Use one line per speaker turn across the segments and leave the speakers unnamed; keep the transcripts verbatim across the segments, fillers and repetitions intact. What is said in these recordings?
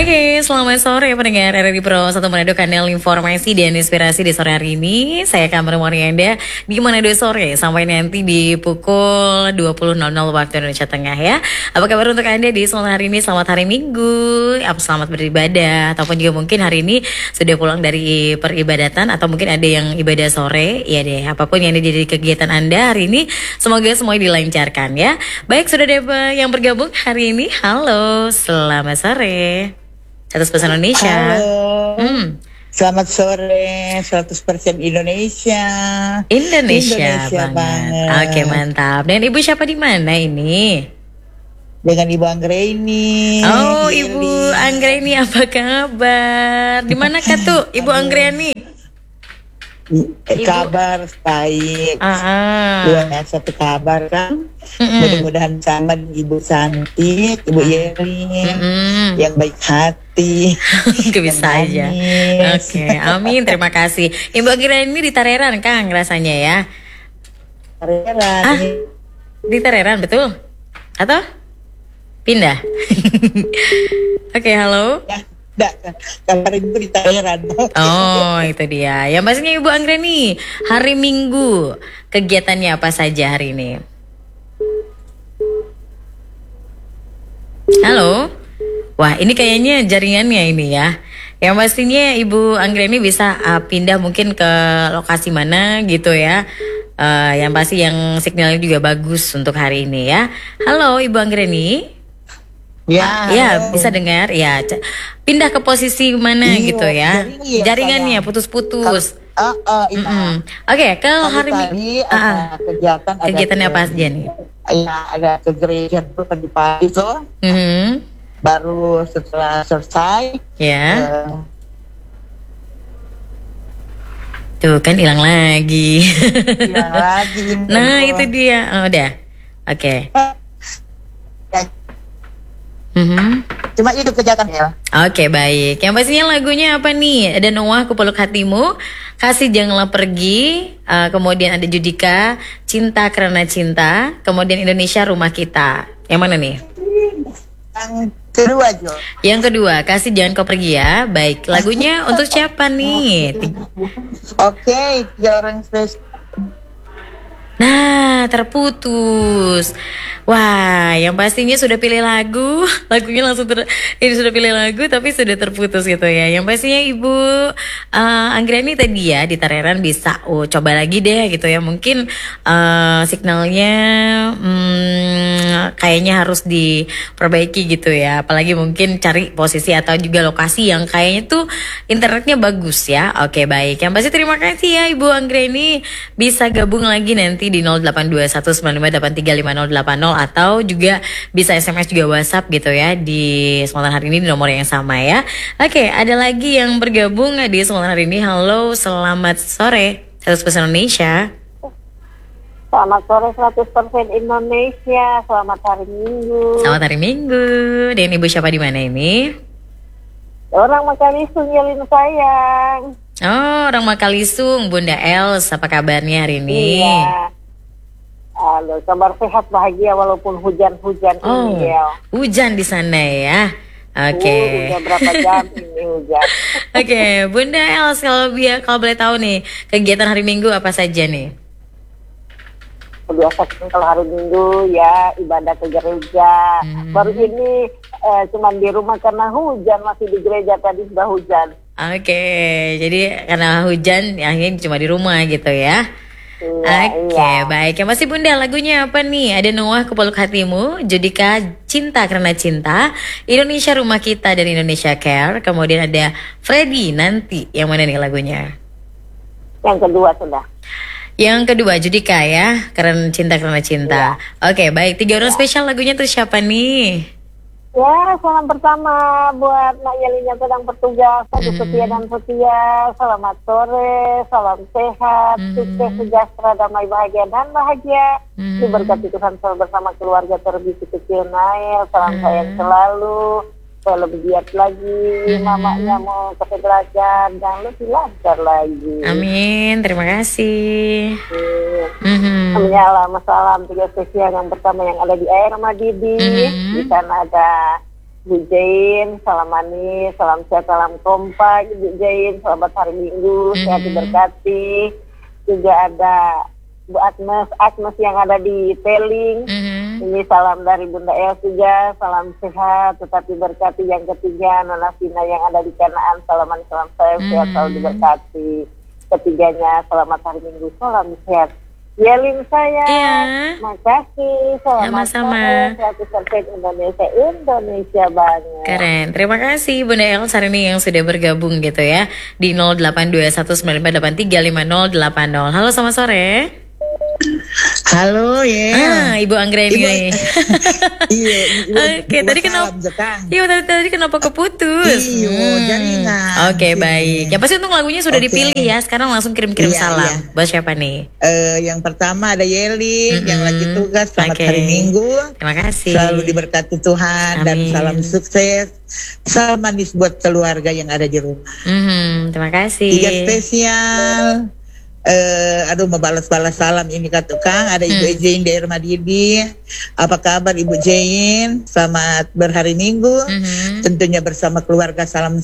Oke, selamat sore pendengar R R I Pro satu Manado, kanal informasi dan inspirasi di sore hari ini. Saya akan menemani Anda di Manado sore sampai nanti di pukul dua puluh nol nol waktu Indonesia Tengah ya. Apa kabar untuk Anda di sore hari ini? Selamat hari Minggu, apa selamat beribadah, ataupun juga mungkin hari ini sudah pulang dari peribadatan, atau mungkin ada yang ibadah sore. Ya deh, apapun yang ada di kegiatan Anda hari ini, semoga semuanya dilancarkan ya. Baik, sudah ada yang bergabung hari ini. Halo, selamat sore. seratus persen Indonesia.
Halo.
Hmm.
Selamat sore, seratus persen Indonesia.
Indonesia,
Indonesia
banget.
banget.
Oke, mantap. Dan Ibu siapa di mana ini?
Dengan Ibu Anggreni.
Oh,
Gili.
Ibu Anggreni, apa kabar? Di mana kah tuh Ibu Anggreni?
Eh, kabar baik.
Ah.
Dua satu kabar kan.
Mm-mm.
Mudah-mudahan sama Ibu Santi, Ibu Yeri,
Mm-mm.
yang baik hati.
Itu bisa aja.
manis.
Oke, amin. Terima kasih. Ibu Anggreni di Tareran, Kang, rasanya ya.
Tareran.
Ah, di Tareran, betul? Atau pindah? Oke, halo.
Ya, enggak. Kabar Ibu di Tareran.
Oh, itu dia. Yang pastinya Ibu Anggreni, hari Minggu kegiatannya apa saja hari ini? Halo. Wah, ini kayaknya jaringannya ini ya. Yang pastinya Ibu Anggreni bisa uh, pindah mungkin ke lokasi mana gitu ya. Uh, yang pasti yang signalnya juga bagus untuk hari ini ya. Halo Ibu Anggreni.
Ya,
Ya,
halo.
bisa dengar ya. C- Pindah ke posisi mana
Iya,
gitu ya.
jaringan ya,
Jaringannya
sayang.
putus-putus.
Ah, ah, iya.
Mm-mm. Oke, kalau
Tadi
hari
tadi
Minggu
ada kegiatan, ada
kegiatannya
ke-
apa aja nih?
Ya, ada ke gereja dulu tadi pagi tuh,
Mhm.
baru setelah selesai.
Ya,
eh,
tuh kan hilang lagi.
hilang lagi.
Nah, itu dia. Oh, udah. Oke.
Ya,
Mhm.
cuma itu kegiatan ya.
Oke, baik. Yang pastinya lagunya apa nih? Ada Noah, Kupeluk Hatimu, Kasih Janganlah Pergi, uh, kemudian ada Judika, Cinta Karena Cinta, kemudian Indonesia Rumah Kita. Yang mana nih?
Yang kedua Jo.
Yang kedua, Kasih Jangan Kau Pergi ya. Baik, lagunya untuk siapa nih? Ti-
Oke, tiga orang spesial.
Nah, terputus. Wah, yang pastinya sudah pilih lagu, lagunya langsung ter, ini sudah pilih lagu tapi sudah terputus gitu ya. Yang pastinya Ibu uh, Anggreni tadi ya di Tareran bisa, oh coba lagi deh gitu ya. Mungkin uh, signalnya hmm, kayaknya harus diperbaiki gitu ya. Apalagi mungkin cari posisi atau juga lokasi yang kayaknya tuh internetnya bagus ya. Oke, baik. Yang pasti terima kasih ya Ibu Anggreni, bisa gabung lagi nanti di nol delapan dua satu sembilan lima delapan tiga lima nol delapan nol, atau juga bisa S M S juga WhatsApp gitu ya di Semalam hari ini di nomor yang sama ya. Oke, ada lagi yang bergabung di Semalam hari ini. Halo, selamat sore seratus persen Indonesia.
Selamat sore seratus persen Indonesia. Selamat hari Minggu.
Selamat hari Minggu. Dan Ibu siapa di mana ini?
Orang Makalisu nyelin sayang.
Oh, orang Makalisung, Bunda Els, apa kabarnya hari ini?
Iya. Halo, kabar sehat bahagia walaupun hujan-hujan
Oh,
ini ya.
hujan di sana ya. Oke.
Uh, udah berapa jam ini hujan.
Oke, Bunda Els, kalau biar kalau boleh tahu nih, kegiatan hari Minggu apa saja nih?
Biasa kalau hari Minggu ya ibadah ke gereja.
Hmm.
Baru ini eh, cuman di rumah karena hujan, masih di gereja tadi sudah hujan.
Oke, jadi karena hujan, ya akhirnya cuma di rumah gitu ya.
Iya,
Oke,
iya.
baik. Yang masih Bunda, lagunya apa nih? Ada Noah, Kupeluk Hatimu, Judika, Cinta Karena Cinta, Indonesia Rumah Kita dan Indonesia Care. Kemudian ada Freddy, Nanti. Yang mana nih lagunya?
Yang kedua sudah.
Yang kedua, Judika ya, Karena Cinta Karena Cinta. Oke, baik. Tiga orang spesial lagunya tuh siapa nih?
Ya, salam pertama buat Mak Yelin yang sedang bertugas, Satu
Mhm.
setia dan setia. Selamat sore, salam sehat,
Mhm.
sukses, sejahtera, damai, bahagia, dan bahagia.
Mhm.
Diberkati Tuhan selalu bersama keluarga terbisi kecil Nail. Salam
Mhm.
sayang selalu. Saya lebih giat lagi,
Mhm.
mamanya mau ke belajar dan lebih lancar lagi.
Amin, terima kasih.
Hmm.
Mhm.
Menyala salam tiga spesial yang pertama yang ada di Air Madidi.
Mhm.
Di sana ada Bu Jain, salam manis, salam sehat, salam kompak, Bu Jain, selamat hari Minggu,
Mhm.
sehat diberkati. Juga ada Bu Agnes, Agnes yang ada di Teling.
Mhm.
Ini salam dari Bunda El juga, salam sehat, tetapi berkati. Yang ketiga, Nona Vina yang ada di Kanaan, salaman salam saya, sehat
Hmm.
selalu diberkati. Ketiganya, selamat hari Minggu, salam sehat. Yelin saya,
Iya.
makasih, selamat
Sama-sama.
sore, seratus persen Indonesia, Indonesia banget.
Keren, terima kasih Bunda Els hari ini yang sudah bergabung gitu ya di nol delapan dua satu sembilan lima delapan tiga lima nol delapan nol. Halo, selamat sore.
Halo ya.
Ah, Ibu Anggreni.
Ibu-
nih.
Iya. Ibu-
Oke,
Ibu
tadi
salam,
kenapa?
Zekang.
Iya, tadi, tadi kenapa keputus?
Iya, jaringan.
Oke,
Sini.
baik. Ya pasti untuk lagunya sudah
Oke.
dipilih ya. Sekarang langsung kirim-kirim
Iya,
salam.
iya.
Buat siapa nih?
Eh, yang pertama ada Yelin yang
Mm-mm.
lagi tugas. Selamat
Oke.
hari Minggu.
Terima kasih.
Selalu diberkati Tuhan dan
Amin.
salam sukses. Salam manis buat keluarga yang ada di rumah.
Mhm, terima kasih.
Tiga spesial. Eh, aduh, mau balas-balas salam ini Kak Tukang. Ada Ibu
Hmm.
Jain di Ermadidi. Apa kabar Ibu Jain? Selamat berhari Minggu.
Mhm.
Tentunya bersama keluarga, salam.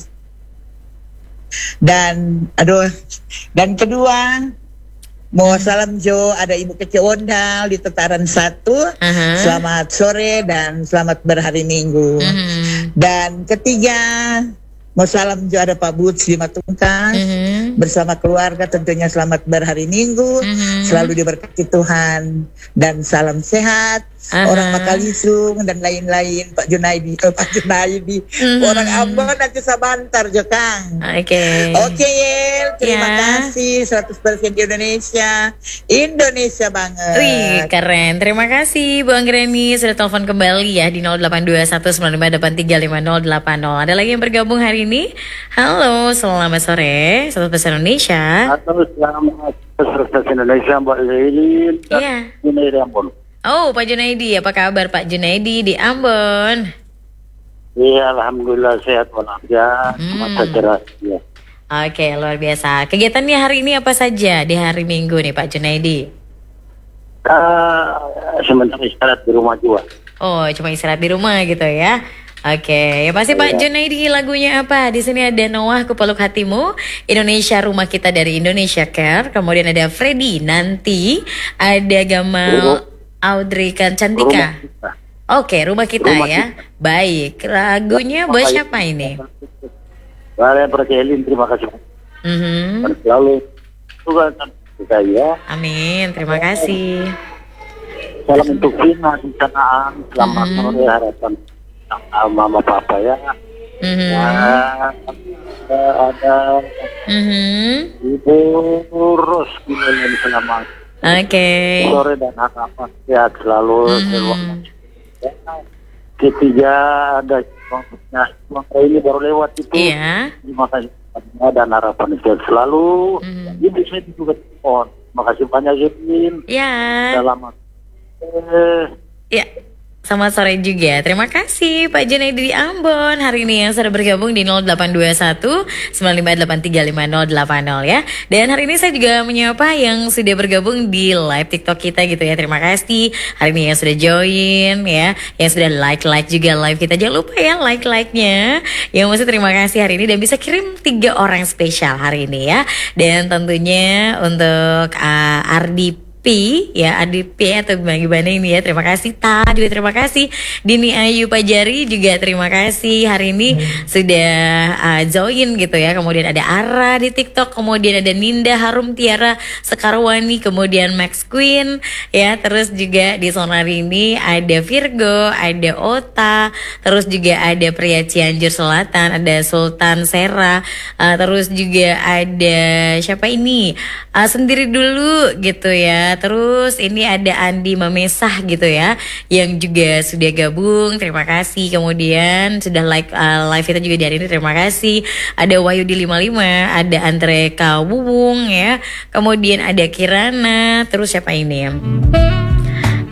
Dan aduh, dan kedua mau salam Jo, ada Ibu Kece Ondal di Tetaran satu.
Aha.
Selamat sore dan selamat berhari Minggu.
Mhm.
Dan ketiga mau salam Jo, ada Pak Buts di Matungkas.
Mhm.
Bersama keluarga tentunya selamat berhari Minggu.
Mhm.
Selalu diberkati Tuhan dan salam sehat.
Aha.
Orang Makalisung dan lain-lain, Pak Junaidi, eh, Pak Junaidi,
Mhm.
orang Ambon nanti Sabantar, Jokang.
Oke.
Oke Yel, terima
Ya.
kasih seratus persen di Indonesia, Indonesia banget.
Wih, keren. Terima kasih Bu Anggreni sudah telepon kembali ya di nol delapan dua satu sembilan lima delapan tiga lima nol delapan nol. Ada lagi yang bergabung hari ini? Halo, selamat sore. Satu persen Indonesia.
Atau selamat sukses Indonesia Mbak Lilin dan
Iya.
ini Ambon.
Oh, Pak Junaidi, apa kabar Pak Junaidi di Ambon?
Iya, alhamdulillah sehat walafiat.
Hmm.
Masa cerah. Ya.
Oke, luar biasa. Kegiatannya hari ini apa saja di hari Minggu nih Pak Junaidi?
Uh, sementara istirahat di rumah juga.
Oh, cuma istirahat di rumah gitu ya. Oke, ya pasti Pak Junaidi lagunya apa? Di sini ada Noah Kupeluk Hatimu, Indonesia Rumah Kita dari Indonesia Care, kemudian ada Freddy Nanti, ada Gamal Audrey Kan Cantika.
Rumah kita.
Oke, Rumah Kita
Rumah
ya. Baik, lagunya buat siapa ini?
Saya Perkelin, terima kasih.
Mhm.
Selalu juga kita ya.
Amin, terima kasih.
Salam untuk Vina di Kanaan. Selamat
Mhm.
sore harapan sama mama papa ya.
Mhm.
Nah, ada
Mhm.
Ibu Ros Gilelen, selamat
Oke.
sore dan harapan sehat selalu.
Mhm.
Ketiga ada nah, ini baru lewat itu.
Iya.
Terima kasih dan harapan sehat selalu.
Mhm.
Ini saya juga telepon. Terima kasih banyak Yudin.
Ya.
Selamat. Eh,
Ya, selamat sore juga. Terima kasih Pak Junaidi di Ambon hari ini yang sudah bergabung di nol delapan dua satu sembilan lima delapan tiga lima nol delapan nol ya. Dan hari ini saya juga menyapa yang sudah bergabung di live TikTok kita gitu ya. Terima kasih hari ini yang sudah join ya, yang sudah like-like juga live kita. Jangan lupa ya like-like-nya. Yang masih terima kasih hari ini dan bisa kirim tiga orang spesial hari ini ya. Dan tentunya untuk uh, Ardi P ya, Adi P atau gimana ini ya, terima kasih Ta juga terima kasih, Dini Ayu Pajari juga terima kasih hari ini sudah uh, join gitu ya. Kemudian ada Ara di TikTok, kemudian ada Ninda Harum Tiara Sekarwani, kemudian Max Queen ya, terus juga di sonar ini ada Virgo, ada Ota, terus juga ada pria Cianjur Selatan, ada Sultan Sera, uh, terus juga ada siapa ini uh, sendiri dulu gitu ya. Terus ini ada Andi Memesah gitu ya, yang juga sudah gabung, terima kasih. Kemudian sudah like uh, live kita juga di hari ini, terima kasih. Ada Wahyudi lima puluh lima, ada Andre Kawung ya, kemudian ada Kirana, terus siapa ini?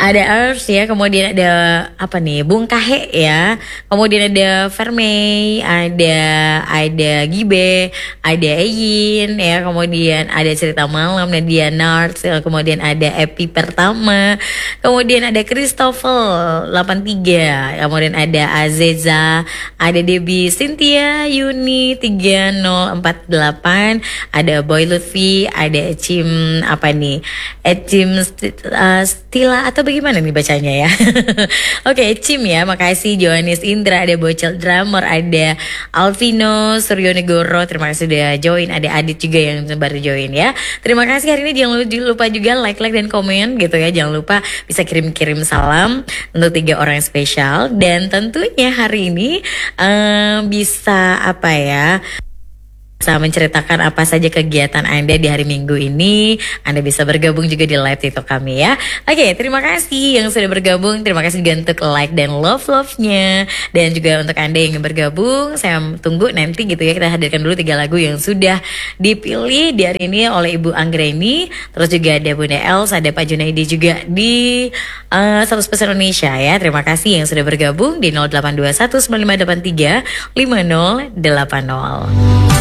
Ada Earth ya, kemudian ada apa nih, Bung Kahe ya, kemudian ada Vermey, ada ada Gibe, ada Eyin ya, kemudian ada Cerita Malam, Nadia Narts, kemudian ada Epi Pertama, kemudian ada Christopher delapan tiga, kemudian ada Azeza, ada Debbie Cynthia Yuni tiga nol empat delapan, ada Boy Lutfi, ada Ecim apa nih, Ecim uh, Stila atau bagaimana nih bacanya ya. Oke, Ecim ya, makasih. Johannes Indra, ada Bocel Drummer, ada Alvino Suryonegoro, terima kasih sudah join, ada Adit juga yang baru join ya. Terima kasih hari ini, jangan lupa juga like-like dan komen gitu ya. Jangan lupa bisa kirim-kirim salam untuk tiga orang yang spesial, dan tentunya hari ini um, bisa apa ya, bisa menceritakan apa saja kegiatan Anda di hari Minggu ini. Anda bisa bergabung juga di live TikTok kami ya. Oke, terima kasih yang sudah bergabung. Terima kasih juga untuk like dan love-love-nya. Dan juga untuk Anda yang ingin bergabung, saya tunggu nanti gitu ya. Kita hadirkan dulu tiga lagu yang sudah dipilih di hari ini oleh Ibu Anggreni. Terus juga ada Bunda Els, ada Pak Junaidi juga di uh, seratus persen Indonesia ya. Terima kasih yang sudah bergabung di nol delapan dua satu sembilan lima delapan tiga lima nol delapan nol.